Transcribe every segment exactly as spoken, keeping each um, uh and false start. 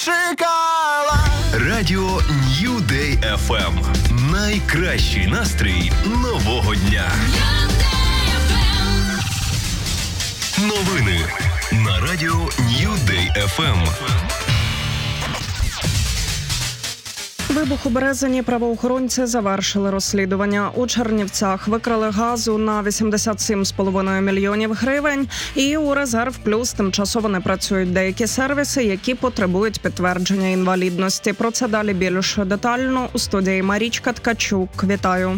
Чекала. Радіо Нью Дей еф ем. Найкращий настрій нового дня. Новини на Радіо Нью Дей еф ем. Вибух у Березині. Правоохоронці завершили розслідування. У Чернівцях викрали газу на вісімдесят сім з половиною мільйонів гривень. І у Резерв Плюс тимчасово не працюють деякі сервіси, які потребують підтвердження інвалідності. Про це далі більш детально у студії Марічка Ткачук. Вітаю.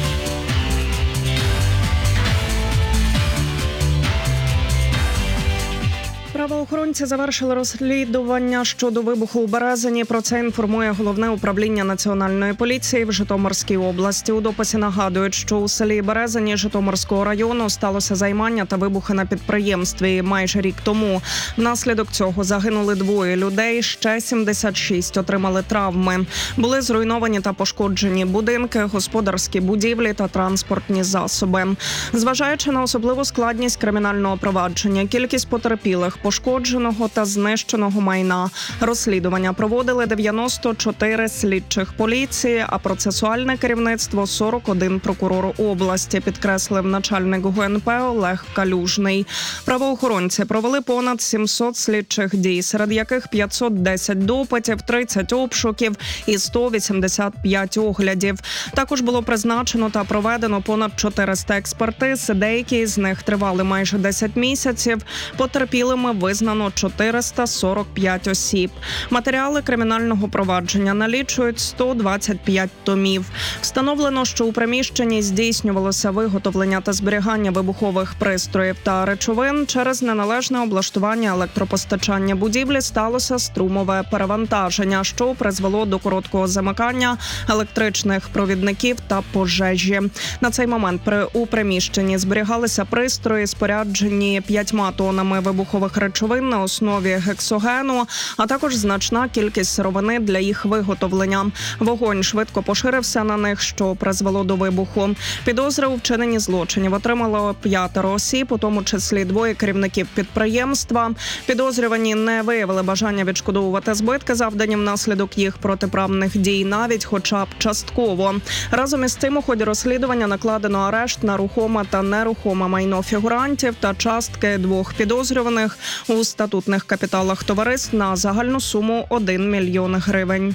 Правоохоронці завершили розслідування щодо вибуху у Березині. Про це інформує Головне управління Національної поліції в Житомирській області. У дописі нагадують, що у селі Березині Житомирського району сталося займання та вибухи на підприємстві майже рік тому. Внаслідок цього загинули двоє людей, ще сімдесят шість отримали травми. Були зруйновані та пошкоджені будинки, господарські будівлі та транспортні засоби. Зважаючи на особливу складність кримінального провадження, кількість потерпілих, пошкодженого та знищеного майна. Розслідування проводили дев'яносто чотири слідчих поліції, а процесуальне керівництво – сорок один прокурор області, підкреслив начальник ГУ ен пе Олег Калюжний. Правоохоронці провели понад сімсот слідчих дій, серед яких п'ятсот десять допитів, тридцять обшуків і сто вісімдесят п'ять оглядів. Також було призначено та проведено понад чотириста експертиз, деякі з них тривали майже десять місяців. Потерпілими визнано чотириста сорок п'ять осіб. Матеріали кримінального провадження налічують сто двадцять п'ять томів. Встановлено, що у приміщенні здійснювалося виготовлення та зберігання вибухових пристроїв та речовин. Через неналежне облаштування електропостачання будівлі сталося струмове перевантаження, що призвело до короткого замикання електричних провідників та пожежі. На цей момент при у приміщенні зберігалися пристрої, споряджені п'ятьма тонами вибухових речовин на основі гексогену, а також значна кількість сировини для їх виготовлення. Вогонь швидко поширився на них, що призвело до вибуху. Підозри у вчиненні злочинів отримало п'ятеро осіб, у тому числі двоє керівників підприємства. Підозрювані не виявили бажання відшкодовувати збитки, завдані внаслідок їх протиправних дій, навіть хоча б частково. Разом із тим у ході розслідування накладено арешт на рухоме та нерухоме майно фігурантів та частки двох підозрюваних у статутних капіталах товариств на загальну суму один мільйон гривень.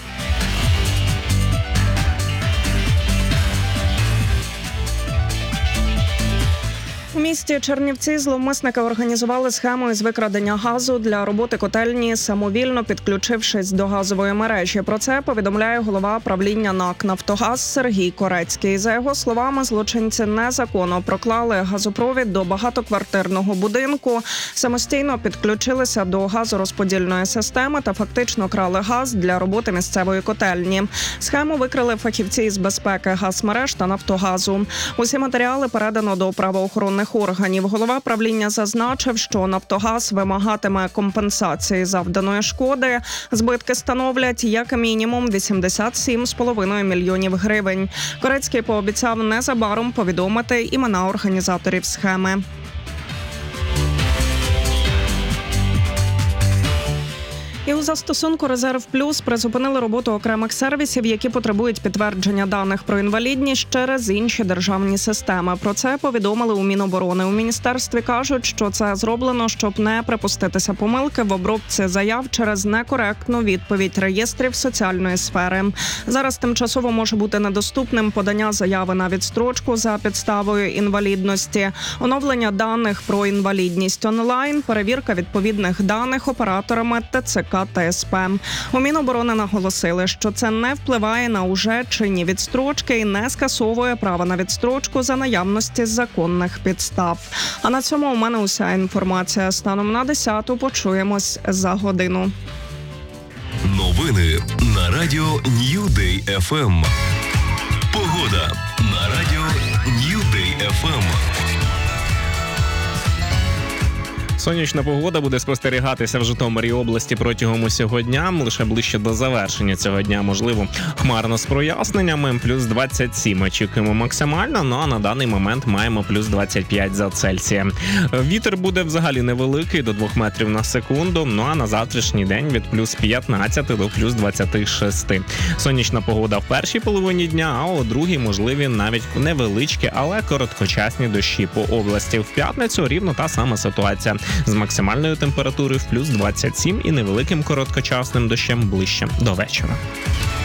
У місті Чернівці зловмисники організували схему із викрадення газу для роботи котельні, самовільно підключившись до газової мережі. Про це повідомляє голова правління НАК «Нафтогаз» Сергій Корецький. За його словами, злочинці незаконно проклали газопровід до багатоквартирного будинку, самостійно підключилися до газорозподільної системи та фактично крали газ для роботи місцевої котельні. Схему викрили фахівці з безпеки газмереж та «Нафтогазу». Усі матеріали передано до правоохоронних органів. Голова правління зазначив, що «Нафтогаз» вимагатиме компенсації завданої шкоди. Збитки становлять як мінімум вісімдесят сім з половиною мільйонів гривень. Корецький пообіцяв незабаром повідомити імена організаторів схеми. І у застосунку «Резерв Плюс» призупинили роботу окремих сервісів, які потребують підтвердження даних про інвалідність через інші державні системи. Про це повідомили у Міноборони. У міністерстві кажуть, що це зроблено, щоб не припуститися помилки в обробці заяв через некоректну відповідь реєстрів соціальної сфери. Зараз тимчасово може бути недоступним подання заяви на відстрочку за підставою інвалідності, оновлення даних про інвалідність онлайн, перевірка відповідних даних операторами Те Це Ка Та Ес Пе. У Міноборони наголосили, що це не впливає на уже чинні відстрочки і не скасовує право на відстрочку за наявності законних підстав. А на цьому у мене уся інформація. Станом на десяту почуємось за годину. Новини на Радіо Нью Дей еф ем. Погода на Радіо Нью Дей еф ем. Сонячна погода буде спостерігатися в Житомирі області протягом усього дня. Лише ближче до завершення цього дня, можливо, хмарно з проясненнями. Плюс двадцять сім очікуємо максимально, ну а на даний момент маємо плюс двадцять п'ять за Цельсієм. Вітер буде взагалі невеликий, до двох метрів на секунду, ну а на завтрашній день від плюс п'ятнадцяти до плюс двадцяти шести. Сонячна погода в першій половині дня, а у другій можливі навіть невеличкі, але короткочасні дощі по області. В п'ятницю рівно та сама ситуація з максимальною температурою в плюс двадцять сім і невеликим короткочасним дощем ближче до вечора.